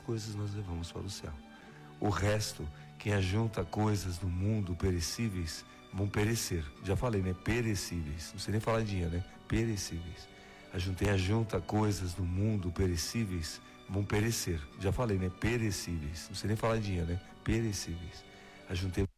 coisas nós levamos para o céu. O resto, quem ajunta coisas do mundo perecíveis, vão perecer. Já falei, né? Perecíveis. Não sei nem falar em dinheiro, né? Perecíveis. Ajunta coisas do mundo perecíveis, vão perecer. Já falei, né? Perecíveis. Não sei nem falar em dinheiro, né? Perecíveis. Ajuntei